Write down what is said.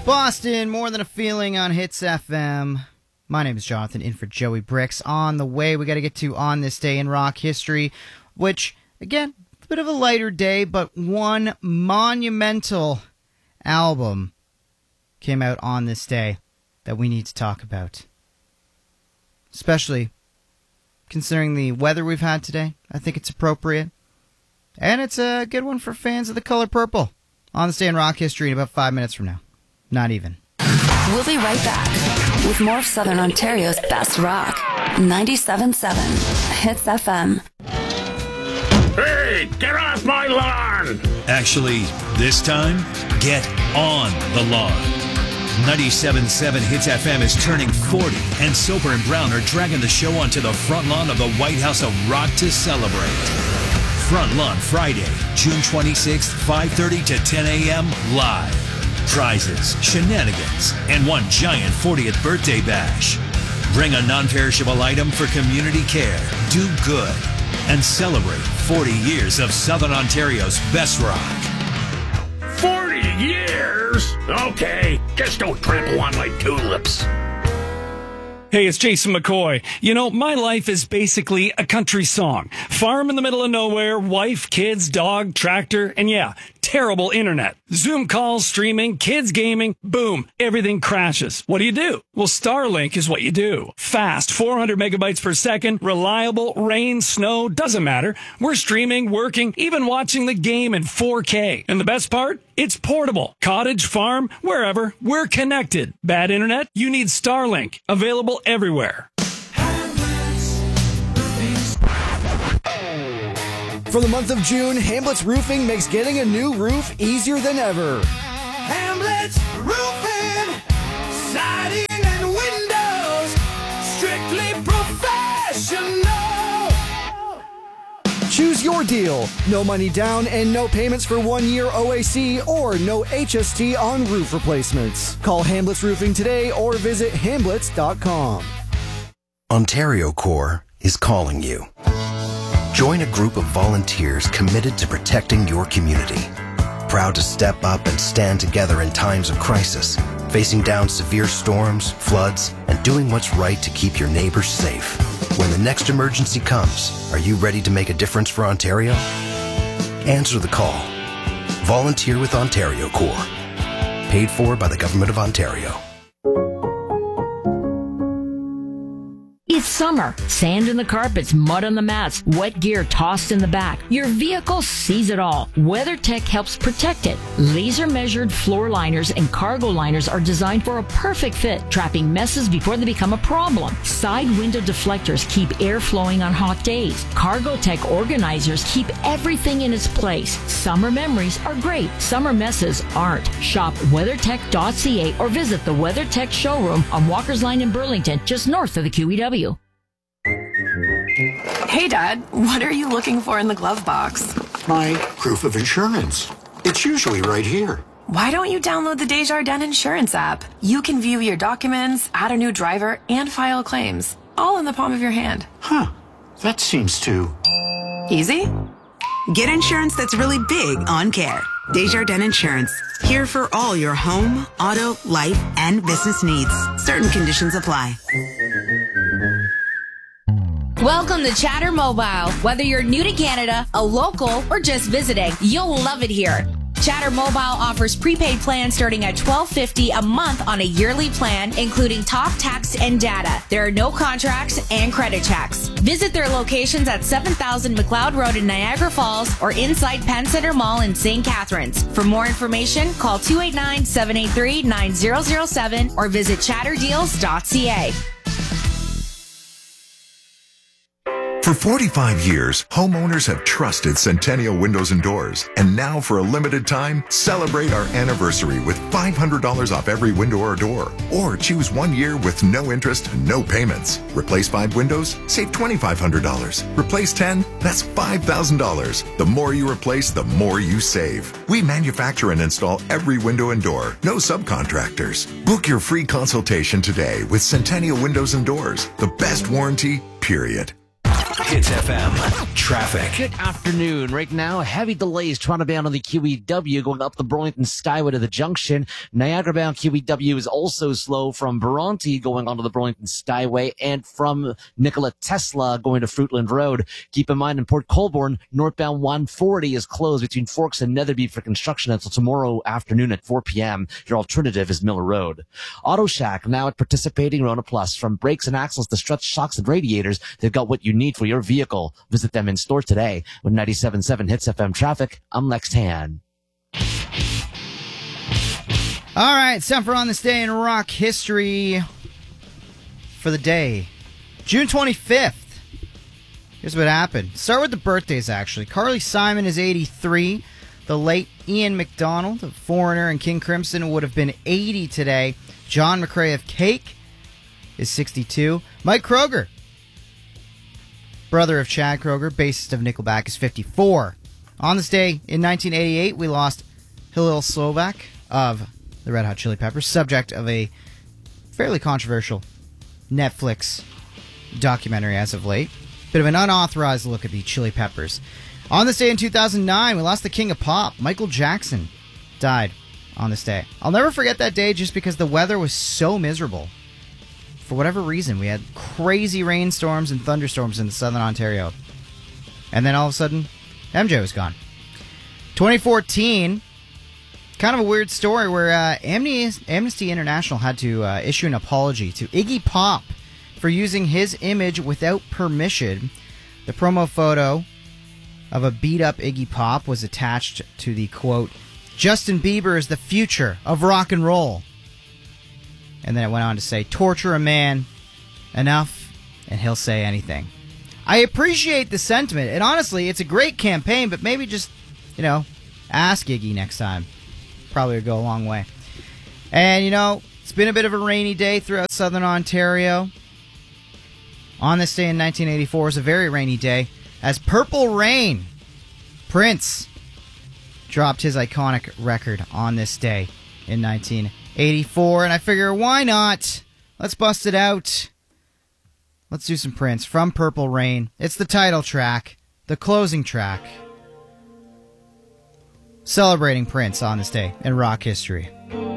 Boston, More Than a Feeling on Hits FM. My name is Jonathan, in for Joey Bricks. On the way, we got to get to On This Day in Rock History, which, again, a bit of a lighter day, but one monumental album came out on this day that we need to talk about. Especially considering the weather we've had today. I think it's appropriate. And it's a good one for fans of The Color Purple. On This Day in Rock History in about 5 minutes from now. Not even. We'll be right back with more of Southern Ontario's best rock. 97.7 Hits FM. Hey, get off my lawn! Actually, this time, get on the lawn. 97.7 Hits FM is turning 40, and Soper and Brown are dragging the show onto the front lawn of the White House of Rock to celebrate. Front Lawn Friday, June 26th, 5:30 to 10 a.m. live. Prizes, shenanigans, and one giant 40th birthday bash. Bring a non-perishable item for community care, do good, and celebrate 40 years of Southern Ontario's best rock. 40 years? Okay, just don't trample on my tulips. Hey, it's Jason McCoy. You know, my life is basically a country song. Farm in the middle of nowhere, wife, kids, dog, tractor, and yeah, terrible internet. Zoom calls, streaming, kids gaming, boom, everything crashes. What do? Well, Starlink is what you do. Fast, 400 megabytes per second, reliable, rain, snow, doesn't matter. We're streaming, working, even watching the game in 4K. And the best part? It's portable. Cottage, farm, wherever, we're connected. Bad internet? You need Starlink. Available everywhere. For the month of June, Hamlet's Roofing makes getting a new roof easier than ever. Hamlet's Roofing, siding and windows, strictly professional. Choose your deal. No money down and no payments for 1 year OAC or no HST on roof replacements. Call Hamlet's Roofing today or visit hamlets.com. Ontario Corps is calling you. Join a group of volunteers committed to protecting your community. Proud to step up and stand together in times of crisis, facing down severe storms, floods, and doing what's right to keep your neighbors safe. When the next emergency comes, are you ready to make a difference for Ontario? Answer the call. Volunteer with Ontario Corps. Paid for by the Government of Ontario. It's summer. Sand in the carpets, mud on the mats, wet gear tossed in the back. Your vehicle sees it all. WeatherTech helps protect it. Laser-measured floor liners and cargo liners are designed for a perfect fit, trapping messes before they become a problem. Side window deflectors keep air flowing on hot days. CargoTech organizers keep everything in its place. Summer memories are great. Summer messes aren't. Shop WeatherTech.ca or visit the WeatherTech showroom on Walker's Line in Burlington, just north of the QEW. Hey, Dad, what are you looking for in the glove box? My proof of insurance. It's usually right here. Why don't you download the Desjardins Insurance app? You can view your documents, add a new driver, and file claims, all in the palm of your hand. Huh. That seems too... easy? Get insurance that's really big on care. Desjardins Insurance. Here for all your home, auto, life, and business needs. Certain conditions apply. Welcome to Chatter Mobile. Whether you're new to Canada, a local, or just visiting, you'll love it here. Chatter Mobile offers prepaid plans starting at $12.50 a month on a yearly plan, including talk, text, and data. There are no contracts and credit checks. Visit their locations at 7000 McLeod Road in Niagara Falls or inside Penn Center Mall in St. Catharines. For more information, call 289-783-9007 or visit chatterdeals.ca. For 45 years, homeowners have trusted Centennial Windows and Doors. And now for a limited time, celebrate our anniversary with $500 off every window or door. Or choose 1 year with no interest and no payments. Replace 5 windows, save $2,500. Replace 10, that's $5,000. The more you replace, the more you save. We manufacture and install every window and door. No subcontractors. Book your free consultation today with Centennial Windows and Doors. The best warranty, period. Hits FM traffic. Good afternoon. Right now, heavy delays trying to bound on the QEW going up the Burlington Skyway to the junction. Niagara bound QEW is also slow from Bronte going onto the Burlington Skyway and from Nikola Tesla going to Fruitland Road. Keep in mind in Port Colborne, northbound 140 is closed between Forks and Netherby for construction until tomorrow afternoon at 4 p.m. Your alternative is Miller Road. Auto Shack now at participating Rona Plus. From brakes and axles to struts, shocks, and radiators, they've got what you need for your vehicle. Visit them in store today. With 97.7 Hits FM traffic, I'm Lex Tan. All right, it's time for On This Day in Rock History for the day. June 25th. Here's what happened. Start with the birthdays, actually. Carly Simon is 83. The late Ian McDonald of Foreigner and King Crimson would have been 80 today. John McCrae of Cake is 62. Mike Kroger, brother of Chad Kroger, bassist of Nickelback, is 54. On this day in 1988, we lost Hillel Slovak of the Red Hot Chili Peppers, subject of a fairly controversial Netflix documentary as of late. Bit of an unauthorized look at the Chili Peppers. On this day in 2009, we lost the king of pop. Michael Jackson died on this day. I'll never forget that day just because the weather was so miserable. For whatever reason, we had crazy rainstorms and thunderstorms in southern Ontario. And then all of a sudden, MJ was gone. 2014, kind of a weird story where Amnesty International had to issue an apology to Iggy Pop for using his image without permission. The promo photo of a beat-up Iggy Pop was attached to the quote, "Justin Bieber is the future of rock and roll." And then it went on to say, "Torture a man enough and he'll say anything." I appreciate the sentiment, and honestly, it's a great campaign, but maybe just, ask Iggy next time. Probably would go a long way. And, it's been a bit of a rainy day throughout southern Ontario. On this day in 1984 was a very rainy day, as Purple Rain, Prince, dropped his iconic record on this day in 1984, and I figure, why not? Let's bust it out. Let's do some Prince from Purple Rain. It's the title track, the closing track, celebrating Prince on this day in rock history.